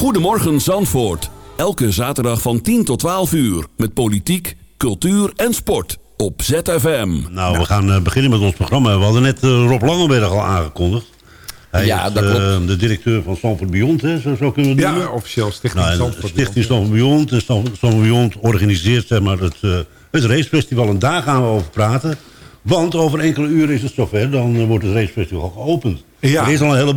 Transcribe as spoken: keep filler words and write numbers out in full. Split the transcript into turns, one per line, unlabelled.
Goedemorgen Zandvoort. Elke zaterdag van tien tot twaalf uur. Met politiek, cultuur en sport. Op Z F M.
Nou, we gaan uh, beginnen met ons programma. We hadden net uh, Rob Langenberg al aangekondigd. Hij
ja,
is
dat klopt.
Uh, de directeur van Zandvoort Beyond, hè? Zo, zo kunnen we het
Ja,
noemen.
officieel Stichting
nou,
Zandvoort
Stichting
Beyond.
Zandvoort Beyond. En Zandvoort Beyond organiseert zeg maar, het, uh, het racefestival. En daar gaan we over praten. Want over enkele uren is het zover. Dan uh, wordt het racefestival geopend.
Ja.
Er is al een hele